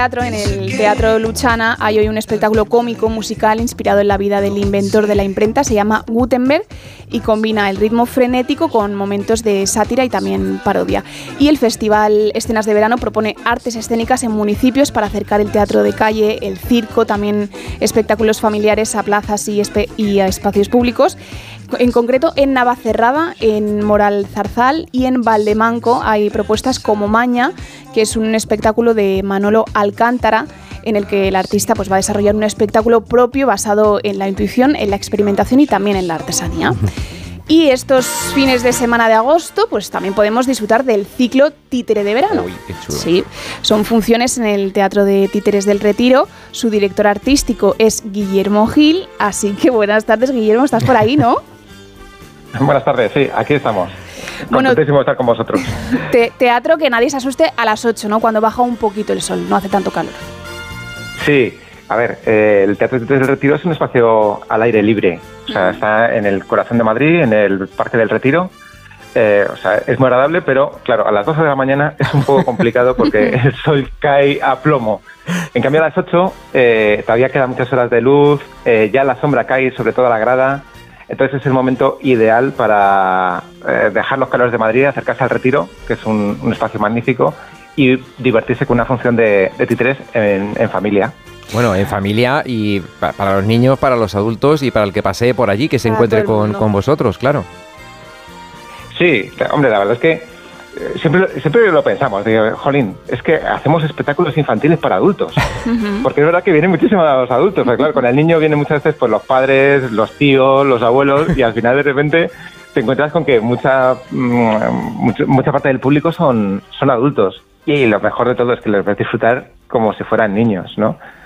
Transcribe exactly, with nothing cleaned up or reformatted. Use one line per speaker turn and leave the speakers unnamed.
Teatro, en el Teatro Luchana hay hoy un espectáculo cómico musical inspirado en la vida del inventor de la imprenta, se llama Gutenberg y combina el ritmo frenético con momentos de sátira y también parodia. Y el Festival Escenas de Verano propone artes escénicas en municipios para acercar el teatro de calle, el circo, también espectáculos familiares a plazas y, espe- y a espacios públicos. En concreto, en Navacerrada, en Moral Zarzal y en Valdemanco hay propuestas como Maña, que es un espectáculo de Manolo Alcántara, en el que el artista pues, va a desarrollar un espectáculo propio basado en la intuición, en la experimentación y también en la artesanía. Y estos fines de semana de agosto, pues también podemos disfrutar del ciclo Títere de Verano.
Uy, qué chulo.
Sí, son funciones en el Teatro de Títeres del Retiro. Su director artístico es Guillermo Gil, así que buenas tardes, Guillermo, estás por ahí, ¿no?
Buenas tardes, sí, aquí estamos.
Bueno,
contentísimo de estar con vosotros.
Te- teatro que nadie se asuste a las ocho, ¿no? Cuando baja un poquito el sol, no hace tanto calor.
Sí, a ver, eh, el Teatro del Retiro es un espacio al aire libre. O sea, está en el corazón de Madrid, en el Parque del Retiro. Eh, o sea, es muy agradable, pero claro, a las doce de la mañana es un poco complicado porque el sol cae a plomo. En cambio, a las ocho eh, todavía quedan muchas horas de luz, eh, ya la sombra cae sobre toda la grada. Entonces es el momento ideal para eh, dejar los calores de Madrid, acercarse al Retiro, que es un, un espacio magnífico, y divertirse con una función de, de títeres en, en familia.
Bueno, en familia y pa- para los niños, para los adultos y para el que pasee por allí, que se
Para
encuentre
todo el
con,
mundo.
con vosotros, claro.
Sí, hombre, la verdad es que eh, siempre, siempre lo pensamos. Digo, jolín, es que hacemos espectáculos infantiles para adultos. Porque es verdad que vienen muchísimos los adultos. Porque, claro, con el niño vienen muchas veces pues, los padres, los tíos, los abuelos, y al final de repente te encuentras con que mucha, mm, mucha, mucha parte del público son, son adultos. Y lo mejor de todo es que les ves disfrutar como si fueran niños, ¿no?